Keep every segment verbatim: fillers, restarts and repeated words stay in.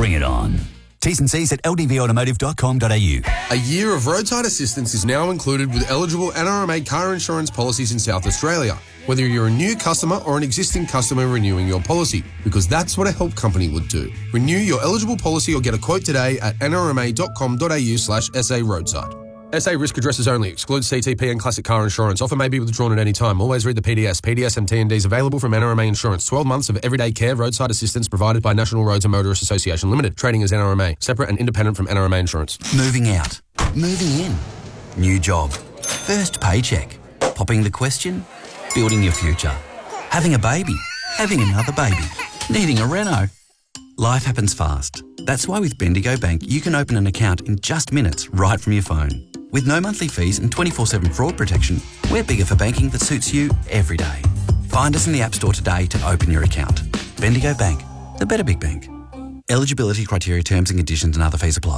Bring it on. T's and C's at l d v automotive dot com dot a u. A year of roadside assistance is now included with eligible N R M A car insurance policies in South Australia, whether you're a new customer or an existing customer renewing your policy, because that's what a help company would do. Renew your eligible policy or get a quote today at n r m a dot com dot a u slash s a roadside. S A risk addresses only. Excludes C T P and classic car insurance. Offer may be withdrawn at any time. Always read the P D S. P D S and T and Ds available from N R M A Insurance. twelve months of everyday care roadside assistance provided by National Roads and Motorists Association Limited. Trading as N R M A. Separate and independent from N R M A Insurance. Moving out. Moving in. New job. First paycheck. Popping the question. Building your future. Having a baby. Having another baby. Needing a reno. Life happens fast. That's why with Bendigo Bank, you can open an account in just minutes right from your phone. With no monthly fees and twenty-four seven fraud protection, we're bigger for banking that suits you every day. Find us in the App Store today to open your account. Bendigo Bank, the better big bank. Eligibility criteria, terms and conditions and other fees apply.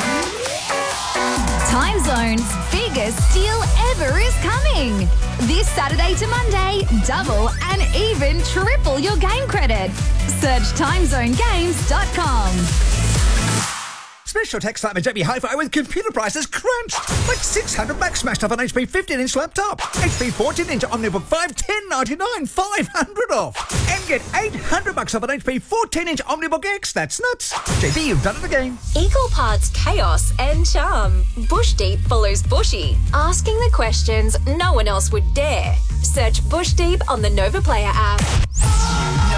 Time Zone's biggest deal ever is coming. This Saturday to Monday, double and even triple your game credit. Search time zone games dot com. Special tax time at J B Hi-Fi with computer prices crunched. Like six hundred bucks smashed off an H P fifteen inch laptop. H P fourteen inch Omnibook five, ten ninety-nine, five hundred off. And get eight hundred bucks off an H P fourteen inch Omnibook X. That's nuts. J B, you've done it again. Equal parts chaos and charm. Bush Deep follows Bushy, asking the questions no one else would dare. Search Bush Deep on the Nova Player app.